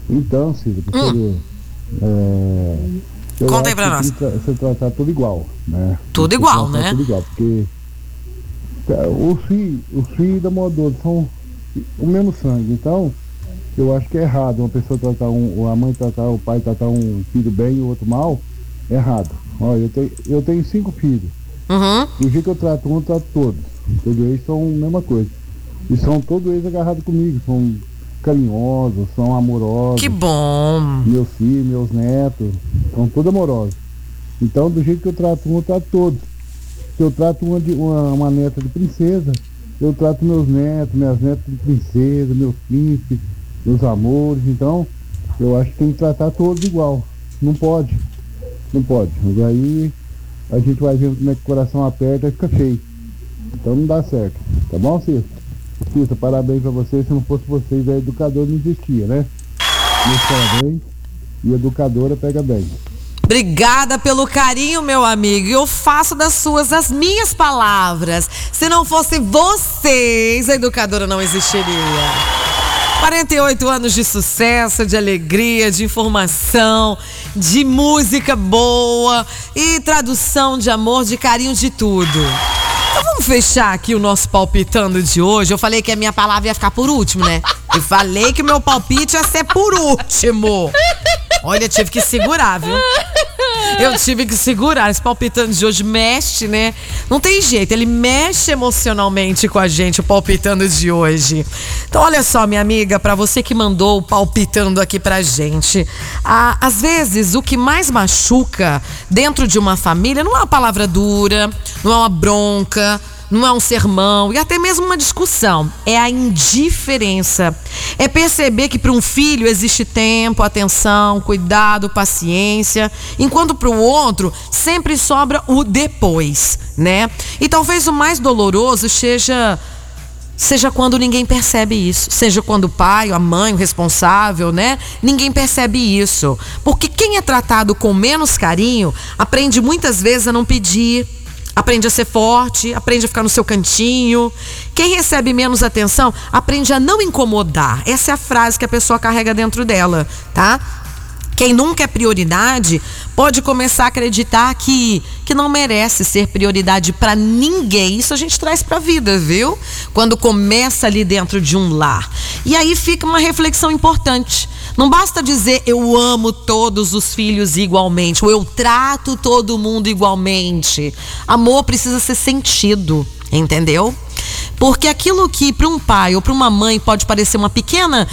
Então, Cida, eu Conta aí acho pra nós. que tem que ser tratar tudo igual, né? Tudo igual, né? Tudo igual, porque os filhos da Moldova são o mesmo sangue, então eu acho que é errado uma pessoa tratar a mãe tratar, o pai tratar um filho bem e o outro mal, é errado. Olha, eu tenho 5 filhos. Uhum. Do jeito que eu trato um, eu trato todos. Todos eles são a mesma coisa. E são todos eles agarrados comigo, são carinhosos, são amorosos. Que bom. Meus filhos, meus netos, são todos amorosos. Então, do jeito que eu trato um, eu trato todos. Se eu trato uma neta de princesa, eu trato meus netos, minhas netas de princesa, meus príncipes, meus amores. Então, eu acho que tem que tratar todos igual. Não pode. Mas aí a gente vai vendo como é que o coração aperta e fica feio. Então não dá certo. Tá bom, Cissa? Cissa, parabéns pra vocês. Se não fosse vocês, a educadora não existia, né? Meus parabéns. E a educadora pega bem. Obrigada pelo carinho, meu amigo. Eu faço das suas as minhas palavras. Se não fosse vocês, a educadora não existiria. 48 anos de sucesso, de alegria, de informação, de música boa e tradução de amor, de carinho, de tudo. Então vamos fechar aqui o nosso palpitando de hoje. Eu falei que a minha palavra ia ficar por último, né? Eu falei que o meu palpite ia ser por último. Olha, eu tive que segurar, viu? Eu tive que segurar. Esse palpitando de hoje mexe, né? Não tem jeito, ele mexe emocionalmente com a gente, o palpitando de hoje. Então, olha só, minha amiga, pra você que mandou o palpitando aqui pra gente. Às vezes, o que mais machuca dentro de uma família não é uma palavra dura, não é uma bronca, não é um sermão e até mesmo uma discussão. É a indiferença. É perceber que para um filho existe tempo, atenção, cuidado, paciência, enquanto para o outro sempre sobra o depois, né? E talvez o mais doloroso seja quando ninguém percebe isso. Seja quando o pai, a mãe, o responsável, né? Ninguém percebe isso. Porque quem é tratado com menos carinho aprende muitas vezes a não pedir, aprende a ser forte, aprende a ficar no seu cantinho. Quem recebe menos atenção aprende a não incomodar. Essa é a frase que a pessoa carrega dentro dela, tá? Quem nunca é prioridade pode começar a acreditar que não merece ser prioridade para ninguém. Isso a gente traz para a vida, viu? Quando começa ali dentro de um lar. E aí fica uma reflexão importante. Não basta dizer eu amo todos os filhos igualmente, ou eu trato todo mundo igualmente. Amor precisa ser sentido, entendeu? Porque aquilo que para um pai ou para uma mãe pode parecer uma pequena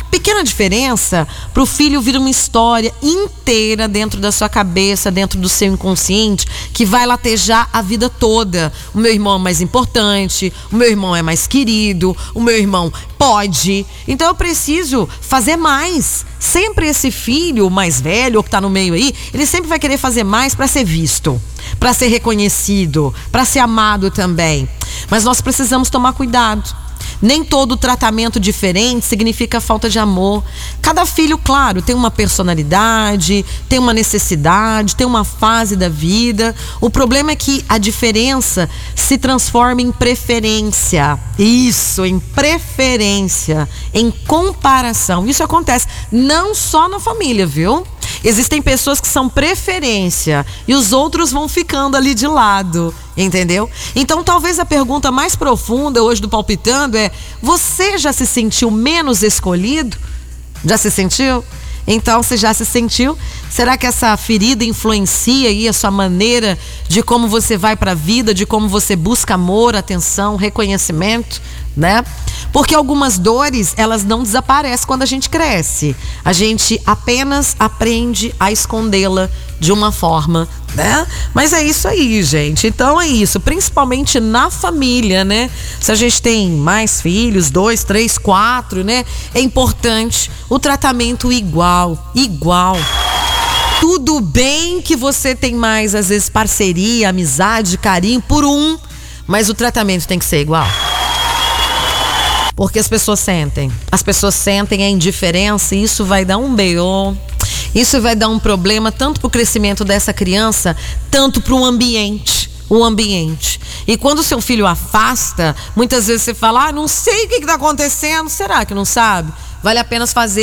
diferença, para o filho vira uma história inteira dentro da sua cabeça, dentro do seu inconsciente, que vai latejar a vida toda. O meu irmão é mais importante, o meu irmão é mais querido, o meu irmão pode. Então eu preciso fazer mais. Sempre esse filho mais velho ou que está no meio aí, ele sempre vai querer fazer mais para ser visto, para ser reconhecido, para ser amado também. Mas nós precisamos tomar cuidado. Nem todo tratamento diferente significa falta de amor. Cada filho, claro, tem uma personalidade, tem uma necessidade, tem uma fase da vida. O problema é que a diferença se transforma em preferência. Isso, em preferência, em comparação. Isso acontece não só na família, viu? Existem pessoas que são preferência e os outros vão ficando ali de lado, entendeu? Então talvez a pergunta mais profunda hoje do Palpitando é: você já se sentiu menos escolhido? Já se sentiu? Então, se já se sentiu, será que essa ferida influencia aí a sua maneira de como você vai para a vida, de como você busca amor, atenção, reconhecimento, né? Porque algumas dores, elas não desaparecem quando a gente cresce. A gente apenas aprende a escondê-la de uma forma, né? Mas é isso aí, gente. Então é isso, principalmente na família, né? Se a gente tem mais filhos, 2, 3, 4, né? É importante o tratamento igual. Tudo bem que você tem mais, às vezes, parceria, amizade, carinho por um, mas o tratamento tem que ser igual. Porque as pessoas sentem a indiferença e isso vai dar um B.O., isso vai dar um problema tanto para o crescimento dessa criança, tanto para o ambiente. E quando o seu filho afasta, muitas vezes você fala, não sei o que está acontecendo. Será que não sabe? Vale a pena fazer